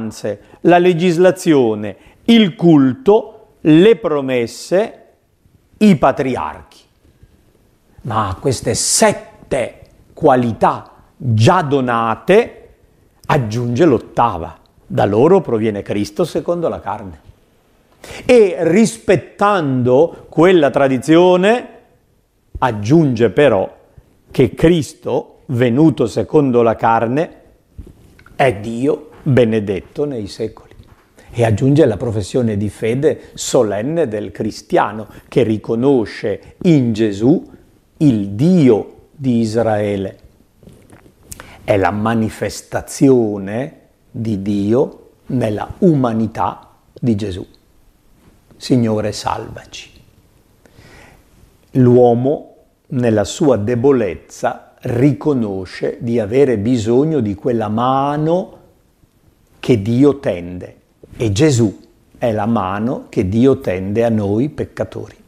ordinanze, la legislazione, il culto, le promesse, i patriarchi. Ma queste 7 qualità già donate aggiunge l'8ª. Da loro proviene Cristo secondo la carne. E rispettando quella tradizione aggiunge però che Cristo, venuto secondo la carne, è Dio benedetto nei secoli. E aggiunge la professione di fede solenne del cristiano, che riconosce in Gesù il Dio di Israele. È la manifestazione di Dio nella umanità di Gesù. Signore, salvaci. L'uomo, nella sua debolezza, riconosce di avere bisogno di quella mano che Dio tende. E Gesù è la mano che Dio tende a noi peccatori.